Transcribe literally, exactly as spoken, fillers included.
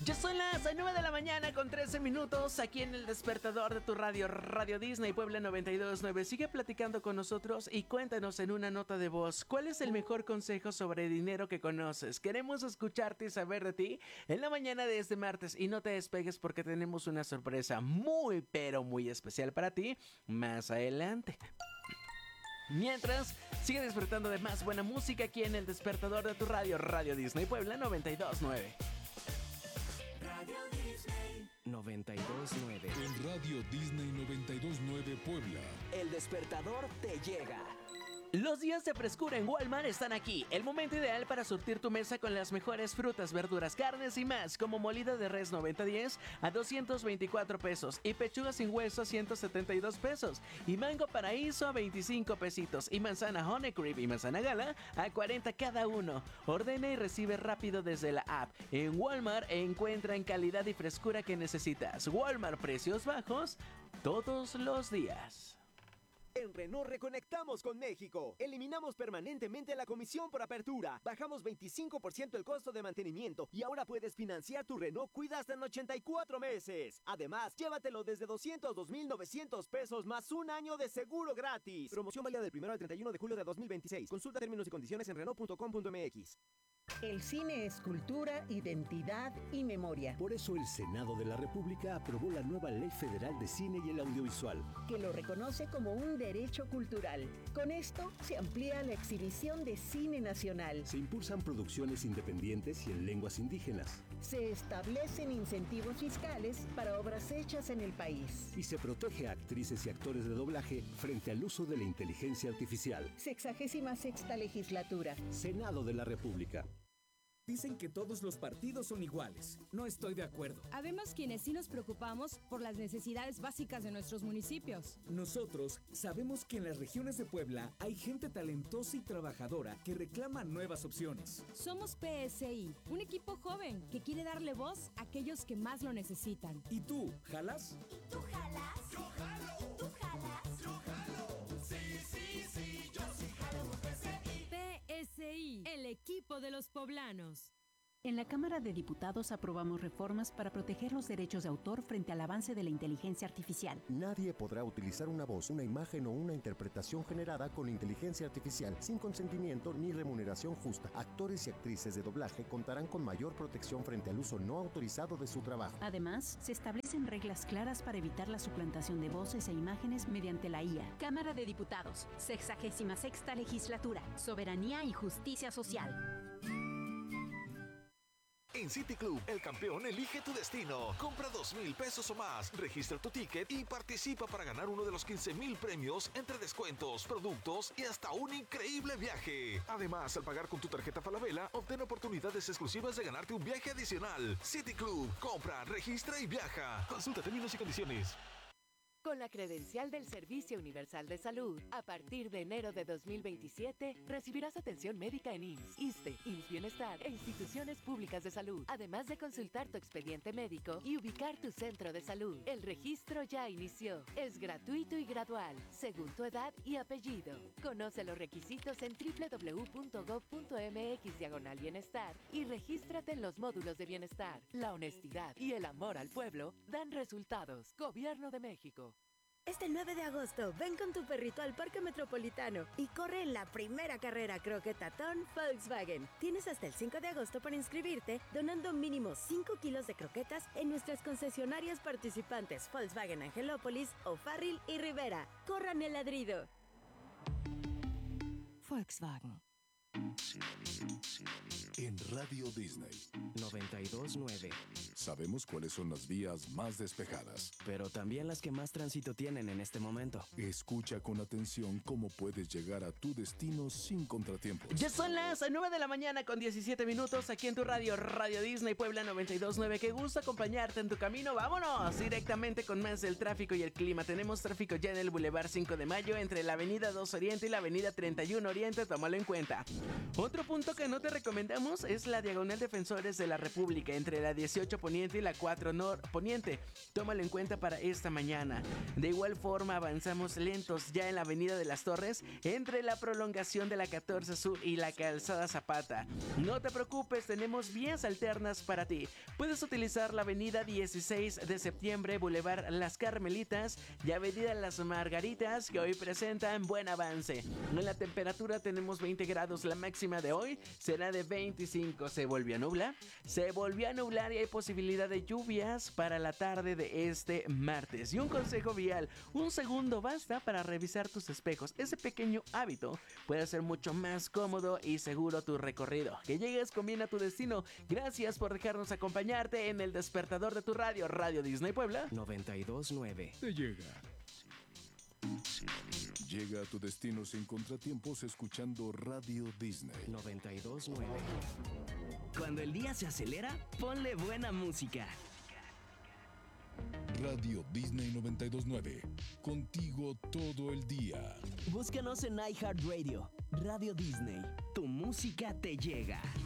Ya son las nueve de la mañana con trece minutos aquí en el despertador de tu radio, Radio Disney Puebla noventa y dos punto nueve. Sigue platicando con nosotros y cuéntanos en una nota de voz cuál es el mejor consejo sobre dinero que conoces. Queremos escucharte y saber de ti en la mañana de este martes, y no te despegues porque tenemos una sorpresa muy pero muy especial para ti más adelante. Mientras, sigue disfrutando de más buena música aquí en el despertador de tu radio, Radio Disney Puebla noventa y dos punto nueve. Radio Disney noventa y dos punto nueve. En Radio Disney noventa y dos punto nueve Puebla. El despertador te llega. Los días de frescura en Walmart están aquí. El momento ideal para surtir tu mesa con las mejores frutas, verduras, carnes y más, como molida de res noventa diez a doscientos veinticuatro pesos y pechuga sin hueso a ciento setenta y dos pesos y mango paraíso a veinticinco pesitos y manzana Honeycrisp y manzana Gala a cuarenta cada uno. Ordena y recibe rápido desde la app. En Walmart encuentra en calidad y frescura que necesitas. Walmart, precios bajos todos los días. En Renault reconectamos con México. Eliminamos permanentemente la comisión por apertura. Bajamos veinticinco por ciento el costo de mantenimiento y ahora puedes financiar tu Renault Kwid hasta en ochenta y cuatro meses. Además, llévatelo desde doscientos dos mil novecientos pesos más un año de seguro gratis. Promoción válida del primero al treinta y uno de julio de dos mil veintiséis. Consulta términos y condiciones en renault punto com punto m x. El cine es cultura, identidad y memoria. Por eso el Senado de la República aprobó la nueva Ley Federal de Cine y el Audiovisual, que lo reconoce como un derecho cultural. Con esto se amplía la exhibición de cine nacional. Se impulsan producciones independientes y en lenguas indígenas. Se establecen incentivos fiscales para obras hechas en el país. Y se protege a actrices y actores de doblaje frente al uso de la inteligencia artificial. Sexagésima sexta legislatura. Senado de la República. Dicen que todos los partidos son iguales. No estoy de acuerdo. Habemos quienes sí nos preocupamos por las necesidades básicas de nuestros municipios. Nosotros sabemos que en las regiones de Puebla hay gente talentosa y trabajadora que reclama nuevas opciones. Somos P S I, un equipo joven que quiere darle voz a aquellos que más lo necesitan. ¿Y tú, jalas? ¿Y tú jalas? Yo jalo. ¿Tú jalas? Yo jalo. Sí, sí, sí, yo sí jalo por P S I. P S I, el equipo de los poblanos. En la Cámara de Diputados aprobamos reformas para proteger los derechos de autor frente al avance de la inteligencia artificial. Nadie podrá utilizar una voz, una imagen o una interpretación generada con inteligencia artificial sin consentimiento ni remuneración justa. Actores y actrices de doblaje contarán con mayor protección frente al uso no autorizado de su trabajo. Además, se establecen reglas claras para evitar la suplantación de voces e imágenes mediante la I A. Cámara de Diputados, sexagésima sexta legislatura, soberanía y justicia social. En City Club, el campeón elige tu destino. Compra dos mil pesos o más, registra tu ticket y participa para ganar uno de los quince mil premios entre descuentos, productos y hasta un increíble viaje. Además, al pagar con tu tarjeta Falabella, obtén oportunidades exclusivas de ganarte un viaje adicional. City Club, compra, registra y viaja. Consulta términos y condiciones. Con la credencial del Servicio Universal de Salud, a partir de enero de dos mil veintisiete, recibirás atención médica en I M S S, ISSSTE, I M S S Bienestar e instituciones públicas de salud, además de consultar tu expediente médico y ubicar tu centro de salud. El registro ya inició. Es gratuito y gradual, según tu edad y apellido. Conoce los requisitos en doble u doble u doble u punto gob punto m x diagonal bienestar y regístrate en los módulos de bienestar. La honestidad y el amor al pueblo dan resultados. Gobierno de México. Este nueve de agosto, ven con tu perrito al Parque Metropolitano y corre en la primera carrera croquetatón Volkswagen. Tienes hasta el cinco de agosto para inscribirte, donando mínimo cinco kilos de croquetas en nuestras concesionarias participantes Volkswagen Angelópolis, O'Farrill y Rivera. ¡Corran el ladrido! Volkswagen. En Radio Disney noventa y dos punto nueve. Sabemos cuáles son las vías más despejadas, pero también las que más tránsito tienen en este momento. Escucha con atención cómo puedes llegar a tu destino sin contratiempos. Ya son las nueve de la mañana con diecisiete minutos aquí en tu radio, Radio Disney Puebla noventa y dos punto nueve. Qué gusto acompañarte en tu camino. Vámonos directamente con más del tráfico y el clima. Tenemos tráfico ya en el Boulevard cinco de Mayo entre la Avenida dos Oriente y la Avenida treinta y uno Oriente. Tómalo en cuenta. Otro punto que no te recomendamos es la Diagonal Defensores de la República entre la dieciocho Poniente Poniente y la cuatro Nor Poniente. Tómalo en cuenta para esta mañana. De igual forma avanzamos lentos ya en la Avenida de las Torres entre la prolongación de la catorce Sur y la Calzada Zapata. No te preocupes, tenemos vías alternas para ti. Puedes utilizar la Avenida dieciséis de septiembre, Boulevard Las Carmelitas y Avenida Las Margaritas, que hoy presentan buen avance. En la temperatura tenemos veinte grados, la máxima de hoy será de veinticinco. Se volvió a nublar, se volvió a nublar y hay posibilidad de lluvias para la tarde de este martes. Y un consejo vial, un segundo basta para revisar tus espejos. Ese pequeño hábito puede hacer mucho más cómodo y seguro tu recorrido. Que llegues con bien a tu destino. Gracias por dejarnos acompañarte en el despertador de tu radio, Radio Disney Puebla noventa y dos nueve. Te llega. Llega a tu destino sin contratiempos escuchando Radio Disney noventa y dos nueve. Cuando el día se acelera, ponle buena música. Radio Disney noventa y dos nueve. Contigo todo el día. Búscanos en iHeartRadio. Radio Disney. Tu música te llega.